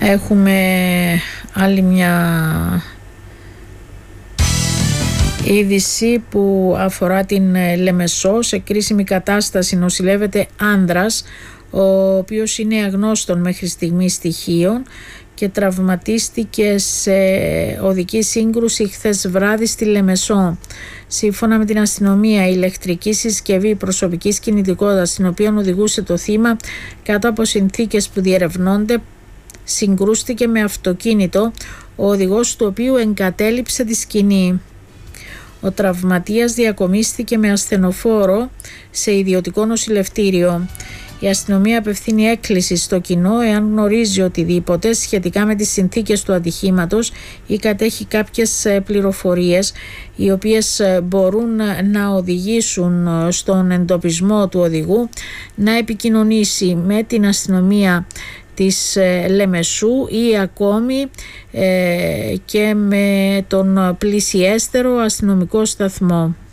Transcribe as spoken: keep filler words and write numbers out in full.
Έχουμε άλλη μια είδηση που αφορά την Λεμεσό. Σε κρίσιμη κατάσταση νοσηλεύεται άνδρας, ο οποίος είναι αγνώστων μέχρι στιγμή στοιχείων και τραυματίστηκε σε οδική σύγκρουση χθες βράδυ στη Λεμεσό. Σύμφωνα με την αστυνομία, η ηλεκτρική συσκευή προσωπικής κινητικότητας στην οποία οδηγούσε το θύμα κάτω από συνθήκες που διερευνώνται συγκρούστηκε με αυτοκίνητο, ο οδηγός του οποίου εγκατέλειψε τη σκηνή. Ο τραυματίας διακομίστηκε με ασθενοφόρο σε ιδιωτικό νοσηλευτήριο. Η αστυνομία απευθύνει έκκληση στο κοινό εάν γνωρίζει οτιδήποτε σχετικά με τις συνθήκες του ατυχήματος ή κατέχει κάποιες πληροφορίες οι οποίες μπορούν να οδηγήσουν στον εντοπισμό του οδηγού, να επικοινωνήσει με την αστυνομία της Λεμεσού ή ακόμη ε, και με τον πλησιέστερο αστυνομικό σταθμό.